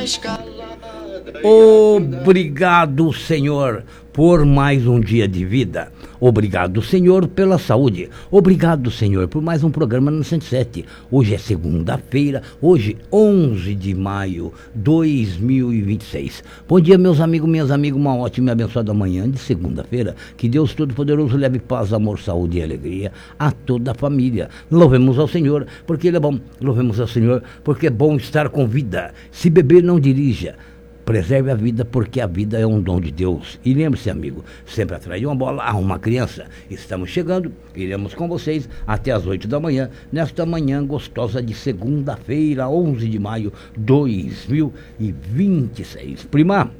Obrigado, Senhor, por mais um dia de vida. Obrigado, Senhor, pela saúde. Obrigado, Senhor, por mais um programa no 107. Hoje é segunda-feira, hoje 11 de maio de 2026. Bom dia, meus amigos, minhas amigas, uma ótima e abençoada manhã de segunda-feira. Que Deus Todo-Poderoso leve paz, amor, saúde e alegria a toda a família. Louvemos ao Senhor, porque Ele é bom. Louvemos ao Senhor, porque é bom estar com vida. Se beber, não dirija. Preserve a vida, porque a vida é um dom de Deus. E lembre-se, amigo, sempre atrás de uma bola há uma criança. Estamos chegando, iremos com vocês até as 8 da manhã, nesta manhã gostosa de segunda-feira, 11 de maio de 2026. Prima,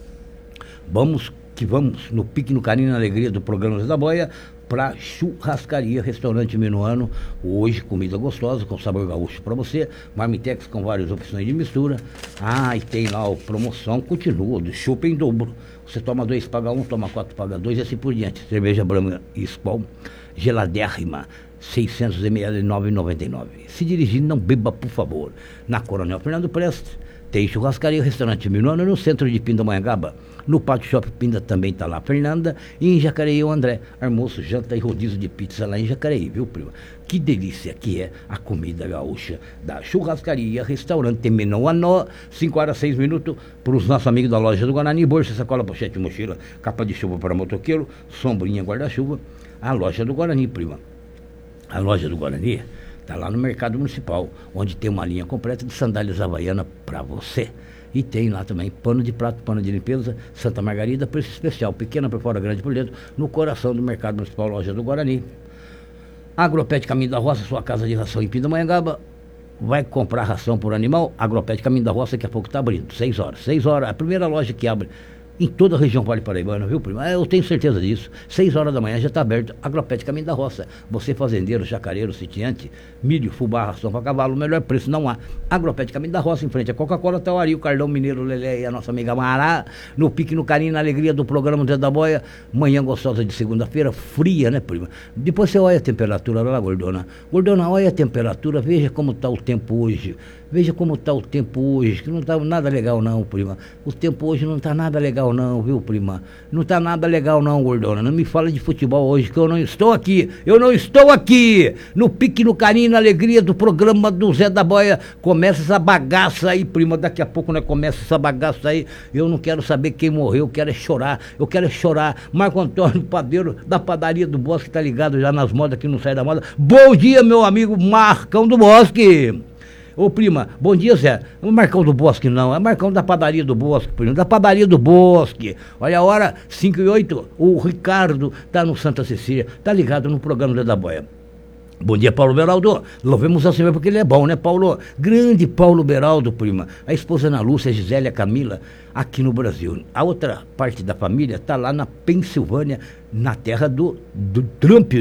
vamos que vamos, no pique, no carinho, na alegria do programa Zé da Boia, para churrascaria, restaurante Minuano. Hoje comida gostosa, com sabor gaúcho para você, marmitex com várias opções de mistura. E tem lá a promoção, continua, do chopp em dobro. Você toma 2, paga 1, toma 4, paga 2 e assim por diante. Cerveja Brahma e Skol, geladérrima, 600 ml, 9,99. Se dirigir, não beba, por favor. Na Coronel Fernando Prestes, tem churrascaria, restaurante Minuano, no centro de Pindamonhangaba. No Pátio Shopping Pinda também está lá a Fernanda. E em Jacareí o André. Almoço, janta e rodízio de pizza lá em Jacareí, viu, prima? Que delícia que é a comida gaúcha da churrascaria, restaurante Minuano. 5 horas 6 minutos para os nossos amigos da loja do Guarani. Bolsa, sacola, pochete, mochila, capa de chuva para motoqueiro, sombrinha, guarda-chuva. A loja do Guarani, prima. A loja do Guarani está lá no Mercado Municipal, onde tem uma linha completa de sandálias havaianas para você. E tem lá também pano de prato, pano de limpeza, Santa Margarida, preço especial, pequena por fora, grande por dentro, no coração do Mercado Municipal, loja do Guarani. Agropet Caminho da Roça, sua casa de ração em Pindamonhangaba. Vai comprar ração por animal? Agropet Caminho da Roça, daqui a pouco está abrindo, 6 horas. 6 horas, a primeira loja que abre em toda a região Vale Paraibana, viu, prima? Eu tenho certeza disso. 6 horas da manhã já está aberto. Agropet Caminho da Roça. Você fazendeiro, jacareiro, sitiante, milho, fubá, ração para cavalo, o melhor preço não há. Agropet Caminho da Roça, em frente a Coca-Cola, Tauari, o Carlão Mineiro, Lelé e a nossa amiga Mará. No pique, no carinho, na alegria do programa Zé da Boia. Manhã gostosa de segunda-feira, fria, né, prima? Depois você olha a temperatura lá, gordona. Gordona, olha a temperatura, veja como está o tempo hoje. Veja como está o tempo hoje, que não está nada legal não, prima. O tempo hoje não está nada legal não, viu, prima? Não está nada legal não, gordona. Não me fala de futebol hoje, que eu não estou aqui. Eu não estou aqui. No pique, no carinho, na alegria do programa do Zé da Boia. Começa essa bagaça aí, prima. Daqui a pouco, né, começa essa bagaça aí. Eu não quero saber quem morreu, eu quero é chorar. Eu quero é chorar. Marco Antônio, padeiro da padaria do Bosque, tá ligado já nas modas que não sai da moda. Bom dia, meu amigo Marcão do Bosque. Ô, prima, bom dia, Zé. Não é Marcão do Bosque, não. É Marcão da padaria do Bosque, prima. Da padaria do Bosque. Olha a hora, 5h08. O Ricardo tá no Santa Cecília. Tá ligado no programa Zé da Boia. Bom dia, Paulo Beraldo. Louvemos ao Senhor porque ele é bom, né, Paulo? Grande Paulo Beraldo, prima. A esposa Ana Lúcia, a Gisele, a Camila, aqui no Brasil. A outra parte da família tá lá na Pensilvânia, na terra do Trump.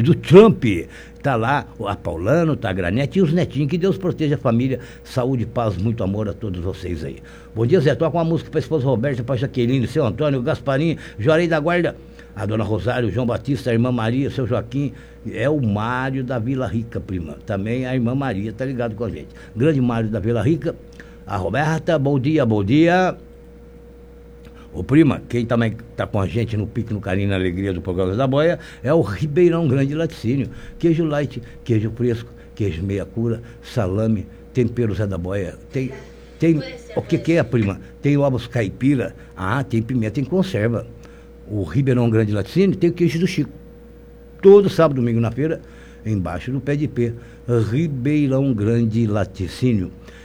Tá lá a Paulano, tá a Granete e os netinhos. Que Deus proteja a família. Saúde, paz, muito amor a todos vocês aí. Bom dia, Zé. Toca uma música pra esposa Roberta, pra Jaqueline, seu Antônio, Gasparinho, Juarez da Guarda, a dona Rosário, João Batista, a irmã Maria, seu Joaquim. É o Mário da Vila Rica, prima. Também a irmã Maria tá ligado com a gente. Grande Mário da Vila Rica. A Roberta, bom dia, bom dia. Ô, prima, quem também tá com a gente no pique, no carinho, na alegria do programa da Boia é o Ribeirão Grande Laticínio. Queijo light, queijo fresco, queijo meia cura, salame, tempero Zé da Boia. Tem o que é, prima? Tem ovos caipira, tem pimenta em conserva. O Ribeirão Grande Laticínio tem o queijo do Chico. Todo sábado, domingo na feira, embaixo do pé de pé. Ribeirão Grande Laticínio.